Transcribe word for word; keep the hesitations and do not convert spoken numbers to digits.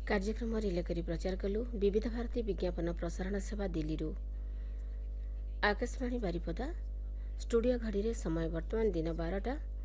कार्यक्रम रिले करी प्रचार कलु विविध भारती विज्ञापन प्रसारण सेवा दिल्ली। आकाशवाणी बारिपदा स्टूडियो घड़ी रे समय वर्तमान दिन बारटा